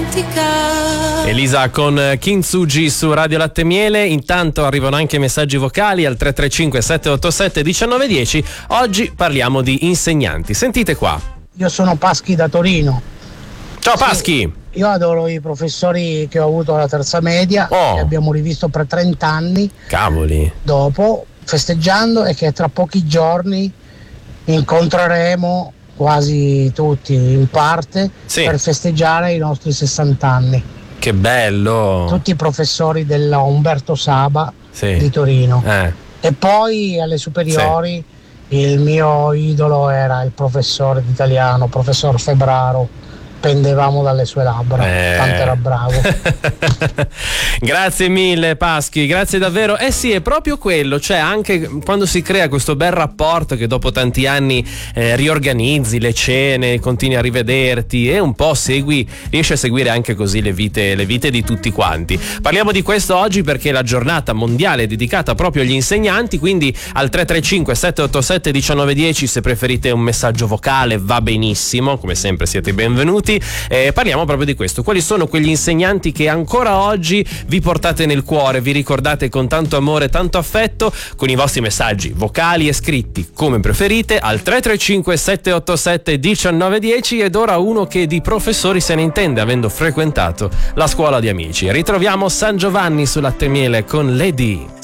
Elisa con Kintsugi su Radio Latte Miele. Intanto arrivano anche messaggi vocali al 335 787 1910. Oggi parliamo di insegnanti. Sentite qua. Io sono Paschi da Torino. Ciao Paschi. Sì, io adoro i professori che ho avuto alla terza media, che abbiamo rivisto per 30 anni. Cavoli. Dopo, festeggiando, e che tra pochi giorni incontreremo quasi tutti in parte, sì, per festeggiare i nostri 60 anni. Che bello! Tutti i professori della Umberto Saba, sì, di Torino. E poi alle superiori, sì, il mio idolo era il professore d'italiano, professor Febraro. Pendevamo dalle sue labbra, tanto era bravo. Grazie mille Paschi, grazie davvero. Sì, è proprio quello, cioè anche quando si crea questo bel rapporto che dopo tanti anni riorganizzi le cene, continui a rivederti e un po' riesci a seguire anche così le vite di tutti quanti. Parliamo di questo oggi perché è la giornata mondiale dedicata proprio agli insegnanti, quindi al 335 787 1910 se preferite un messaggio vocale va benissimo, come sempre siete benvenuti. Parliamo proprio di questo. Quali sono quegli insegnanti che ancora oggi vi portate nel cuore, vi ricordate con tanto amore, tanto affetto, con i vostri messaggi vocali e scritti come preferite al 335 787 1910. Ed ora uno che di professori se ne intende, avendo frequentato la scuola di amici. Ritroviamo San Giovanni su Latte Miele con Lady.